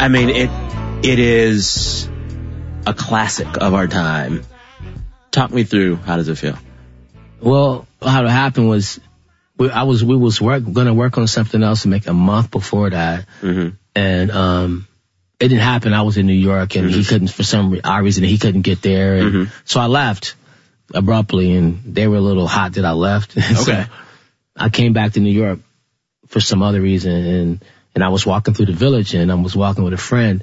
I mean, it is a classic of our time. Talk me through, how does it feel? Well, how it happened was, we was gonna work on something else to make a month before that. Mm-hmm. And, it didn't happen. I was in New York and he couldn't, for some odd reason, he couldn't get there. And so I left abruptly and they were a little hot that I left. Okay. So I came back to New York for some other reason and I was walking through the Village and I was walking with a friend.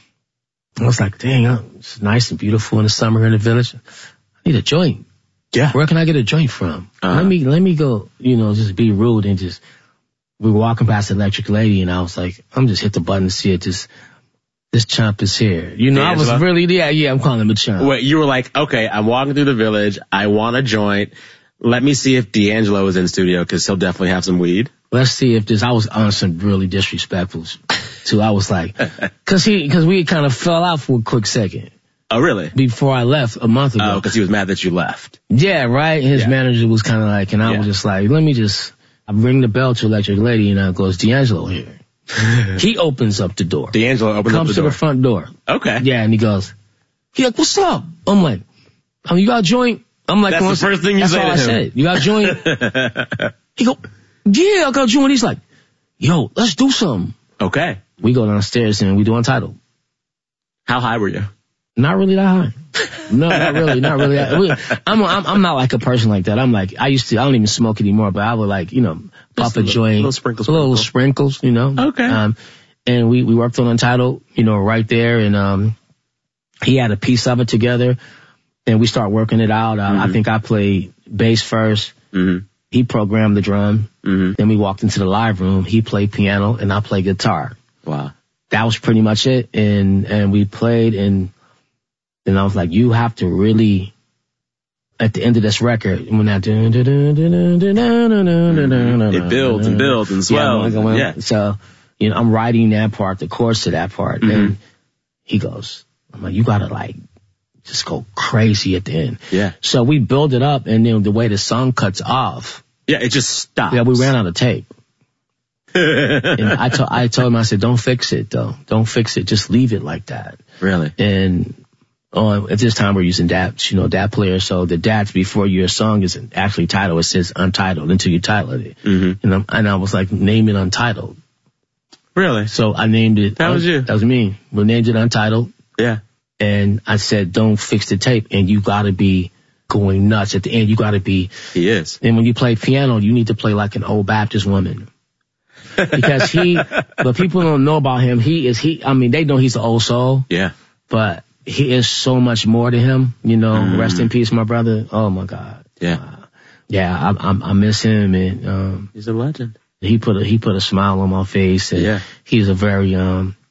I was like, dang, it's nice and beautiful in the summer here in the Village. I need a joint. Yeah. Where can I get a joint from? Let me go, just be rude and we were walking past the Electric Lady and I was like, I'm just hit the button to see it. This chump is here. I was really, I'm calling him a chump. Wait, you were like, okay, I'm walking through the Village. I want a joint. Let me see if D'Angelo is in studio because he'll definitely have some weed. Let's see if I was on some really disrespectful too. I was like, cause we kind of fell out for a quick second. Oh, really? Before I left a month ago. Oh, because he was mad that you left. Yeah, right? His manager was kind of like, and I was just like, I ring the bell to Electric Lady and goes, D'Angelo here. He opens up the door. D'Angelo opens up the door. Comes to the front door. Okay. Yeah, and he goes, what's up? I'm like, you got a joint? I'm like, that's the first thing you say to him. That's all I said. You got a joint? He go, yeah, I got a joint. He's like, yo, let's do something. Okay. We go downstairs and we do Untitled. How high were you? Not really that high. No, not really. I'm not like a person like that. I'm like, I don't even smoke anymore, but I would like, puff a joint. Little sprinkles, Okay. And we worked on Untitled, right there. And, he had a piece of it together and we start working it out. I think I played bass first. Mm-hmm. He programmed the drum. Mm-hmm. Then we walked into the live room. He played piano and I played guitar. Wow. That was pretty much it. And we played and I was like, you have to really, at the end of this record, when that, it builds and builds and swells. Yeah. So, I'm writing that part, the chorus to that part. Mm-hmm. And he goes, I'm like, you gotta just go crazy at the end. Yeah. So we build it up and then the way the song cuts off. Yeah, it just stops. Yeah, we ran out of tape. And I told him, I said, don't fix it though. Don't fix it. Just leave it like that. Really? And at this time we're using DAT, DAT player. So the DAT before your song isn't actually titled. It says Untitled until you title it. Mm-hmm. And I was like, name it Untitled. Really? So I named it. That was you. That was me. We named it Untitled. Yeah. And I said, don't fix the tape. And you gotta be going nuts at the end. You gotta be. He is. And when you play piano, you need to play like an old Baptist woman. Because but people don't know about him. They know he's an old soul. Yeah. But he is so much more to him, Rest in peace, my brother. Oh my God. Yeah. I miss him and, he's a legend. He put a smile on my face and he's a very,